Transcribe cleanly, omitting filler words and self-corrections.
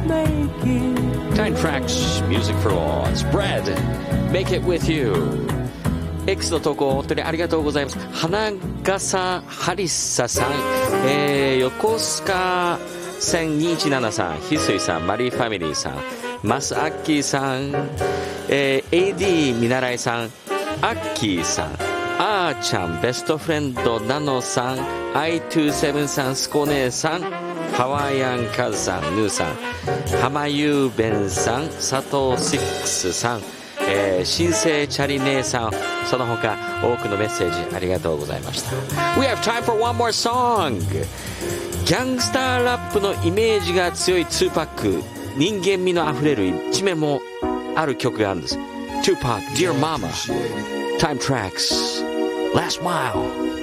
Time Tracks Music for All Spread Make It With You X の投稿本当にありがとうございます。花笠ハリッサさん、横須賀線217さん、翡翠さん、マリーファミリーさん、マスアッキーさん、AD 見習いさん、アッキーさん、あーちゃん、ベストフレンドナノさん、I27 さん、スコネさん、ハワイアンカズさん、ヌーさん、浜優弁さん、佐藤シックスさん、新生チャリ姉さん、その他多くのメッセージありがとうございました。 We have time for one more song。 ギャングスターラップのイメージが強い2パック、人間味のあふれる一面もある曲があるんです。 2pac Dear Mama Time Tracks Last Mile